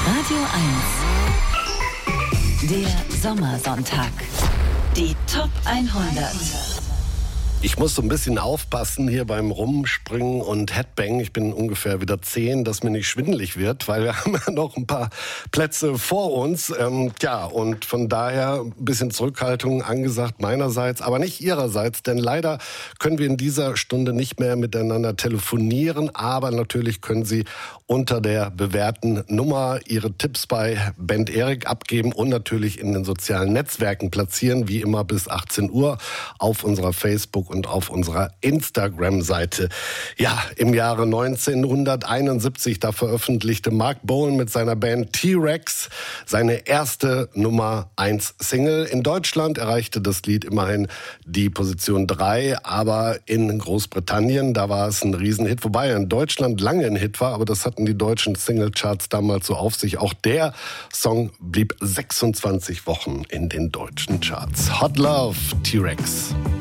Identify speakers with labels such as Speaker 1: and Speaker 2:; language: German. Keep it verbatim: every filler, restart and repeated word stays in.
Speaker 1: Radio eins. Der Sommersonntag. Die Top hundert.
Speaker 2: Ich muss so ein bisschen aufpassen hier beim Rumspringen und Headbang. Ich bin ungefähr wieder zehn, dass mir nicht schwindelig wird, weil wir haben ja noch ein paar Plätze vor uns. Ähm, ja, und von daher ein bisschen Zurückhaltung angesagt meinerseits, aber nicht ihrerseits, denn leider können wir in dieser Stunde nicht mehr miteinander telefonieren, aber natürlich können Sie unter der bewährten Nummer Ihre Tipps bei Band Erik abgeben und natürlich in den sozialen Netzwerken platzieren, wie immer bis achtzehn Uhr auf unserer Facebook- und auf unserer Instagram-Seite. Ja, im Jahre neunzehnhunderteinundsiebzig, da veröffentlichte Mark Bolan mit seiner Band T-Rex seine erste Nummer eins Single. In Deutschland erreichte das Lied immerhin die Position drei, aber in Großbritannien, da war es ein Riesenhit, wobei er in Deutschland lange ein Hit war, aber das hatten die deutschen Singlecharts damals so auf sich. Auch der Song blieb sechsundzwanzig Wochen in den deutschen Charts. Hot Love, T-Rex.